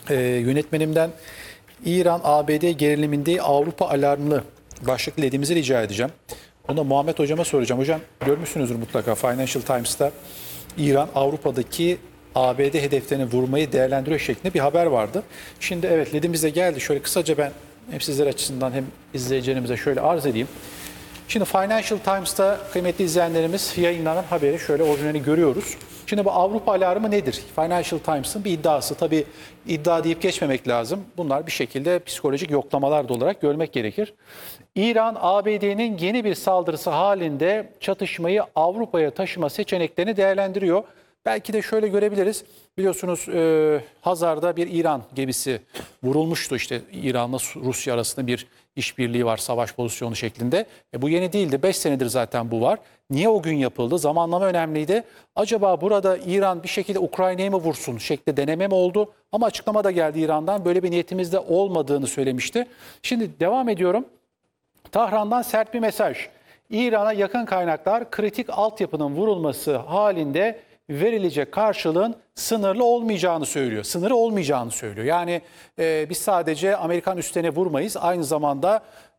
Yönetmenimden İran-ABD geriliminde Avrupa alarmlı başlıklı ledimizi rica edeceğim. Onu da Muhammed Hocam'a soracağım. Hocam görmüşsünüzdür mutlaka Financial Times'ta İran Avrupa'daki ABD hedeflerini vurmayı değerlendiriyor şeklinde bir haber vardı. Şimdi evet ledimiz de geldi. Şöyle kısaca ben hem sizler açısından hem izleyicilerimize şöyle arz edeyim. Şimdi Financial Times'ta kıymetli izleyenlerimiz yayınlanan haberi şöyle orijinalini görüyoruz. Şimdi bu Avrupa alarmı nedir? Financial Times'ın bir iddiası. Tabii iddia deyip geçmemek lazım. Bunlar bir şekilde psikolojik yoklamalar da olarak görmek gerekir. İran, ABD'nin yeni bir saldırısı halinde çatışmayı Avrupa'ya taşıma seçeneklerini değerlendiriyor. Belki de şöyle görebiliriz. Biliyorsunuz Hazar'da bir İran gemisi vurulmuştu. İşte İran'la Rusya arasında bir işbirliği var savaş pozisyonu şeklinde. Bu yeni değildi. 5 senedir zaten bu var. Niye o gün yapıldı? Zamanlama önemliydi. Acaba burada İran bir şekilde Ukrayna'yı mı vursun şeklinde deneme mi oldu? Ama açıklama da geldi İran'dan. Böyle bir niyetimizde olmadığını söylemişti. Şimdi devam ediyorum. Tahran'dan sert bir mesaj. İran'a yakın kaynaklar kritik altyapının vurulması halinde verilecek karşılığın sınırlı olmayacağını söylüyor. Sınırı olmayacağını söylüyor. Yani biz sadece Amerikan üslerine vurmayız. Aynı zamanda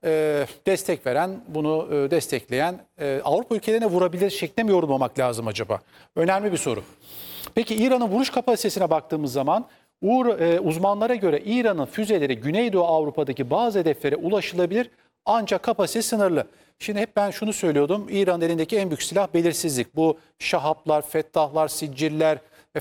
destek veren, bunu destekleyen Avrupa ülkelerine vurabilir şeklinde mi yorumlamak lazım acaba? Önemli bir soru. Peki İran'ın vuruş kapasitesine baktığımız zaman uzmanlara göre İran'ın füzeleri Güneydoğu Avrupa'daki bazı hedeflere ulaşılabilir ancak kapasite sınırlı. Şimdi hep ben şunu söylüyordum. İran elindeki en büyük silah belirsizlik. Bu şahaplar, fettahlar, sicciller,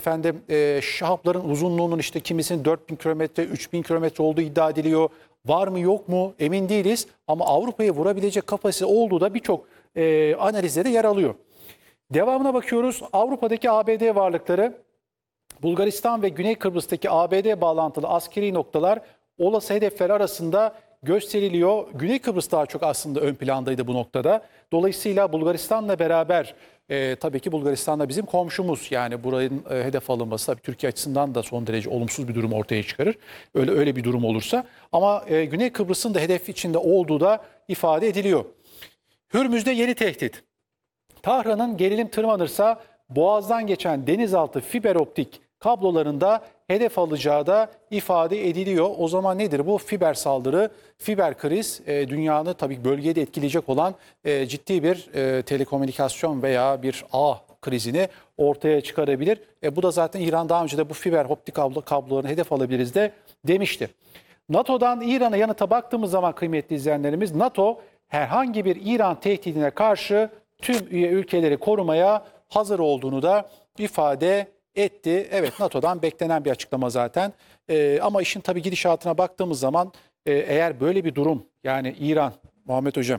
şahapların uzunluğunun işte kimisinin 4000 kilometre, 3000 kilometre olduğu iddia ediliyor. Var mı yok mu emin değiliz. Ama Avrupa'yı vurabilecek kapasite olduğu da birçok analizde de yer alıyor. Devamına bakıyoruz. Avrupa'daki ABD varlıkları, Bulgaristan ve Güney Kıbrıs'taki ABD bağlantılı askeri noktalar olası hedefler arasında gösteriliyor. Güney Kıbrıs daha çok aslında ön plandaydı bu noktada. Dolayısıyla Bulgaristan'la beraber tabii ki Bulgaristan da bizim komşumuz. Yani buranın hedef alınması tabii Türkiye açısından da son derece olumsuz bir durum ortaya çıkarır. Öyle bir durum olursa. Ama Güney Kıbrıs'ın da hedef içinde olduğu da ifade ediliyor. Hürmüz'de yeni tehdit. Tahran'ın gerilim tırmanırsa Boğaz'dan geçen denizaltı fiber optik kablolarında hedef alacağı da ifade ediliyor. O zaman nedir bu? Fiber saldırı, fiber kriz dünyanın tabii bölgede etkileyecek olan ciddi bir telekomünikasyon veya bir ağ krizini ortaya çıkarabilir. Bu da zaten İran daha önce de bu fiber optik kablolarını hedef alabiliriz de demişti. NATO'dan İran'a yanıta baktığımız zaman kıymetli izleyenlerimiz, NATO herhangi bir İran tehdidine karşı tüm üye ülkeleri korumaya hazır olduğunu da ifade etti. Evet, NATO'dan beklenen bir açıklama zaten. Ama işin tabii gidişatına baktığımız zaman eğer böyle bir durum, yani İran, Muhammed Hocam,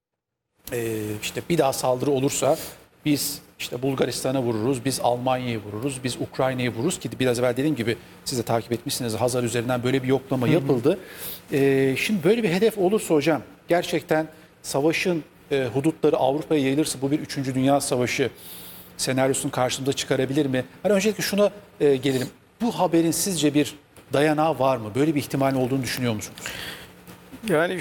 işte bir daha saldırı olursa biz işte Bulgaristan'a vururuz, biz Almanya'yı vururuz, biz Ukrayna'yı vururuz ki biraz evvel dediğim gibi siz de takip etmişsiniz. Hazar üzerinden böyle bir yoklama yapıldı. Şimdi böyle bir hedef olursa hocam gerçekten savaşın hudutları Avrupa'ya yayılırsa bu bir 3. Dünya Savaşı senaryosunu karşımıza çıkarabilir mi? Hani öncelikle şuna gelelim. Bu haberin sizce bir dayanağı var mı? Böyle bir ihtimalin olduğunu düşünüyor musunuz? Yani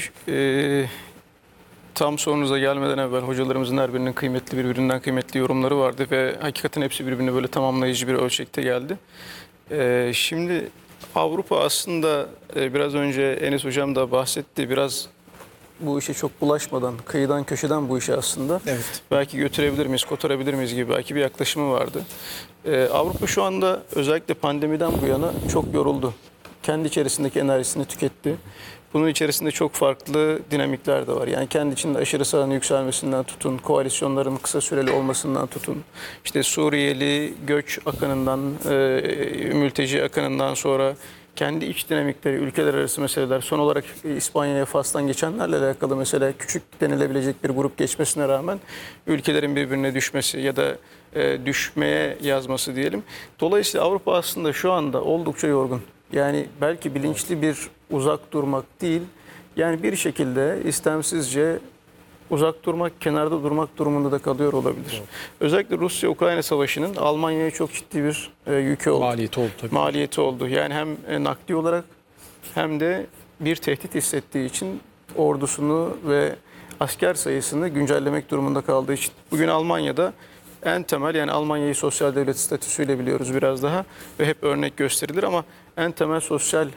tam sorunuza gelmeden evvel hocalarımızın her birinin birbirinden kıymetli yorumları vardı ve hakikaten hepsi birbirine böyle tamamlayıcı bir ölçekte geldi. Şimdi Avrupa aslında biraz önce Enes Hocam da bahsetti, biraz bu işe çok bulaşmadan, kıyıdan köşeden bu işe aslında belki götürebilir miyiz, kotarabilir miyiz gibi belki bir yaklaşımı vardı. Avrupa şu anda özellikle pandemiden bu yana çok yoruldu. Kendi içerisindeki enerjisini tüketti. Bunun içerisinde çok farklı dinamikler de var. Yani kendi içinde aşırı sağın yükselmesinden tutun, koalisyonların kısa süreli olmasından tutun, işte Suriyeli göç akınından, mülteci akınından sonra kendi iç dinamikleri, ülkeler arası meseleler, son olarak İspanya'ya Fas'tan geçenlerle alakalı mesela küçük denilebilecek bir grup geçmesine rağmen ülkelerin birbirine düşmesi ya da düşmeye yazması diyelim. Dolayısıyla Avrupa aslında şu anda oldukça yorgun. Yani belki bilinçli bir uzak durmak değil, yani bir şekilde istemsizce uzak durmak, kenarda durmak durumunda da kalıyor olabilir. Evet. Özellikle Rusya-Ukrayna savaşının Almanya'ya çok ciddi bir yükü oldu. Maliyeti oldu tabii. Maliyeti oldu. Yani hem nakdi olarak hem de bir tehdit hissettiği için ordusunu ve asker sayısını güncellemek durumunda kaldığı için. Bugün Almanya'da en temel, yani Almanya'yı sosyal devlet statüsüyle biliyoruz biraz daha ve hep örnek gösterilir ama en temel sosyal